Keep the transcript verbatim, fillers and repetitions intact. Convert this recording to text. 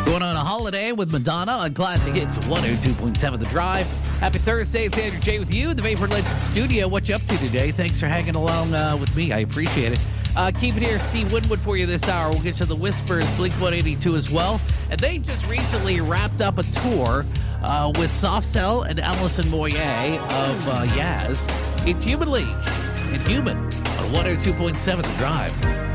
Going on a holiday with Madonna on Classic Hits one oh two point seven The Drive. Happy Thursday. It's Andrew J with you, the Vapor Legend Studio. What you up to today? Thanks for hanging along uh, with me. I appreciate it. Uh, keep it here. Steve Winwood for you this hour. We'll get to the Whispers, Blink one eighty-two as well. And they just recently wrapped up a tour uh, with Soft Cell and Alison Moyet of uh, Yaz. It's Human League and Human on one oh two point seven The Drive.